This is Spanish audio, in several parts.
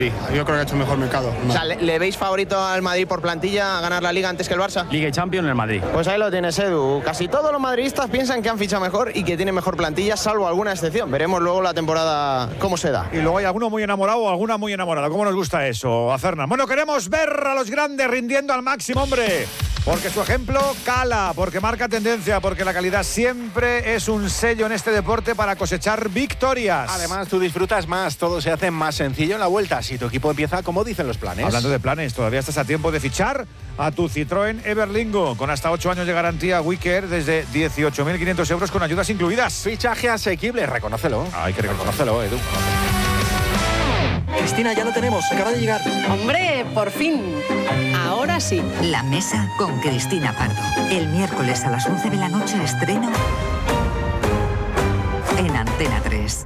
Sí, yo creo que ha hecho mejor mercado. No. O sea, ¿le veis favorito al Madrid por plantilla a ganar la Liga antes que el Barça? Liga y Champions en el Madrid. Pues ahí lo tienes, Edu. Casi todos los madridistas piensan que han fichado mejor y que tienen mejor plantilla, salvo alguna excepción. Veremos luego la temporada cómo se da. Y luego hay alguno muy enamorado o alguna muy enamorada. ¿Cómo nos gusta eso, Acerna? Bueno, queremos ver a los grandes rindiendo al máximo, hombre. Porque su ejemplo cala, porque marca tendencia, porque la calidad siempre es un sello en este deporte para cosechar victorias. Además, tú disfrutas más, todo se hace más sencillo en la vuelta si tu equipo empieza como dicen los planes. Hablando de planes, todavía estás a tiempo de fichar a tu Citroën Everlingo, con hasta 8 años de garantía Wicker desde 18.500 euros con ayudas incluidas. Fichaje asequible, reconócelo. Hay que reconócelo, Edu. Cristina, ya lo tenemos, acaba de llegar. ¡Hombre, por fin! Ahora sí. La mesa con Cristina Pardo. El miércoles a las 11 de la noche estreno en Antena 3.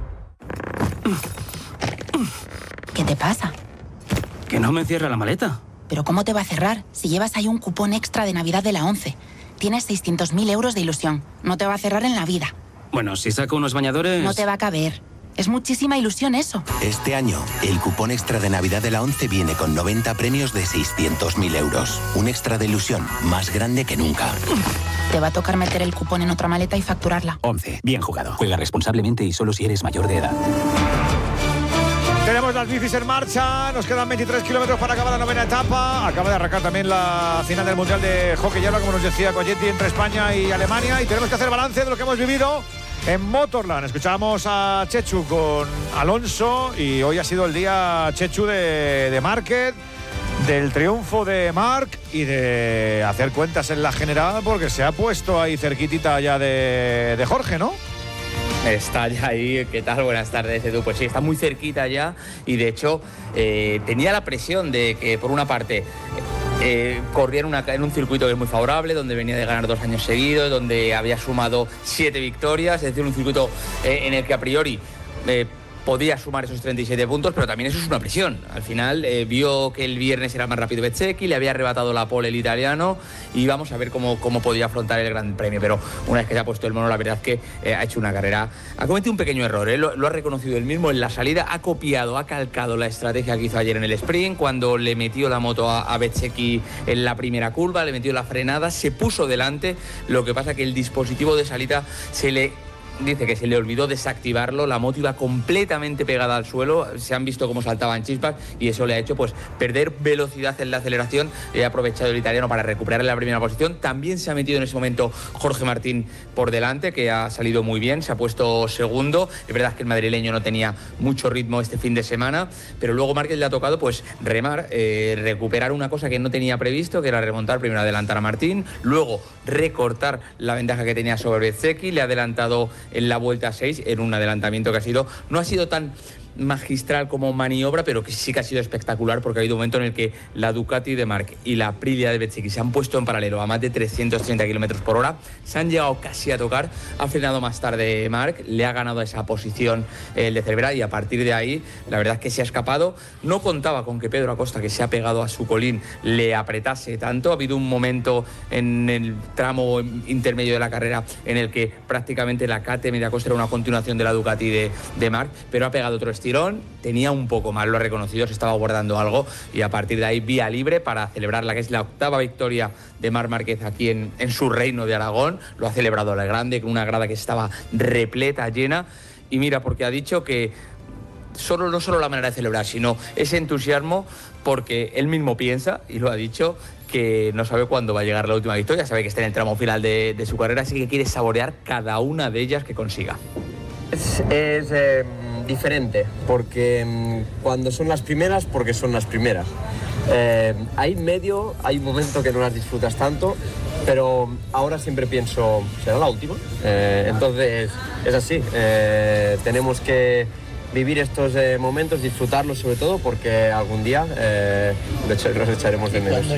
¿Qué te pasa? Que no me cierra la maleta. ¿Pero cómo te va a cerrar si llevas ahí un cupón extra de Navidad de la 11? Tienes 600.000 euros de ilusión. No te va a cerrar en la vida. Bueno, si saco unos bañadores... No te va a caber. Es muchísima ilusión eso. Este año, el cupón extra de Navidad de la 11 viene con 90 premios de 600.000 euros. Un extra de ilusión más grande que nunca. Te va a tocar meter el cupón en otra maleta y facturarla. 11. Bien jugado. Juega responsablemente y solo si eres mayor de edad. Tenemos las bicis en marcha, nos quedan 23 kilómetros para acabar la novena etapa. Acaba de arrancar también la final del Mundial de Hockey Hierba, como nos decía Coyetti, entre España y Alemania. Y tenemos que hacer balance de lo que hemos vivido en Motorland. Escuchábamos a Chechu con Alonso y hoy ha sido el día, Chechu, de Márquez, del triunfo de Marc y de hacer cuentas en la general, porque se ha puesto ahí cerquitita ya de Jorge, ¿no? Está ya ahí. ¿Qué tal? Buenas tardes, Edu. Pues sí, está muy cerquita ya y de hecho tenía la presión de que por una parte corría en un circuito que es muy favorable, donde venía de ganar 2 años seguidos, donde había sumado 7 victorias, es decir, un circuito en el que a priori podía sumar esos 37 puntos, pero también eso es una presión. Al final vio que el viernes era más rápido Bezzecchi, le había arrebatado la pole el italiano y vamos a ver cómo podía afrontar el Gran Premio. Pero una vez que se ha puesto el mono, la verdad es que ha hecho una carrera, ha cometido un pequeño error, lo ha reconocido él mismo en la salida, ha copiado, ha calcado la estrategia que hizo ayer en el sprint, cuando le metió la moto a Bezzecchi en la primera curva, le metió la frenada, se puso delante, lo que pasa que el dispositivo de salida dice que se le olvidó desactivarlo, la moto iba completamente pegada al suelo, se han visto cómo saltaban chispas y eso le ha hecho pues perder velocidad en la aceleración. Ha aprovechado el italiano para recuperar la primera posición. También se ha metido en ese momento Jorge Martín por delante, que ha salido muy bien, se ha puesto segundo. Es verdad que el madrileño no tenía mucho ritmo este fin de semana, pero luego Márquez le ha tocado pues remar, recuperar una cosa que no tenía previsto, que era remontar, primero adelantar a Martín, luego recortar la ventaja que tenía sobre Bezzecchi, le ha adelantado en la vuelta 6, en un adelantamiento que no ha sido tan magistral como maniobra, pero que sí que ha sido espectacular, porque ha habido un momento en el que la Ducati de Marc y la Aprilia de Bezzecchi se han puesto en paralelo a más de 330 kilómetros por hora, se han llegado casi a tocar, ha frenado más tarde Marc, le ha ganado esa posición el de Cervera y a partir de ahí la verdad es que se ha escapado. No contaba con que Pedro Acosta, que se ha pegado a su colín, le apretase tanto. Ha habido un momento en el tramo intermedio de la carrera en el que prácticamente la KTM de Acosta era una continuación de la Ducati de Marc, pero ha pegado otro estirón, tenía un poco mal, lo ha reconocido, se estaba guardando algo y a partir de ahí vía libre para celebrar la que es la 8ª victoria de Marc Márquez aquí en su reino de Aragón. Lo ha celebrado a la grande, con una grada que estaba repleta, llena, y mira, porque ha dicho que no solo la manera de celebrar, sino ese entusiasmo, porque él mismo piensa, y lo ha dicho, que no sabe cuándo va a llegar la última victoria, sabe que está en el tramo final de su carrera, así que quiere saborear cada una de ellas que consiga. Es diferente, porque cuando son las primeras, porque son las primeras. Hay un momento que no las disfrutas tanto, pero ahora siempre pienso, ¿será la última? Entonces es así, tenemos que vivir estos momentos, disfrutarlos sobre todo, porque algún día los echaremos de menos.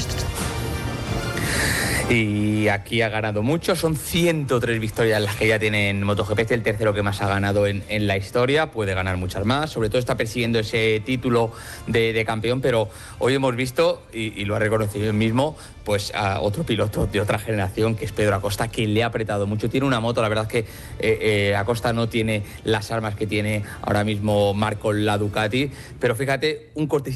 Y aquí ha ganado mucho, son 103 victorias las que ya tiene en MotoGP, es el tercero que más ha ganado en la historia, puede ganar muchas más, sobre todo está persiguiendo ese título de campeón, pero hoy hemos visto, y lo ha reconocido él mismo, pues a otro piloto de otra generación, que es Pedro Acosta, que le ha apretado mucho, tiene una moto, la verdad es que Acosta no tiene las armas que tiene ahora mismo Marc con la Ducati, pero fíjate, un corte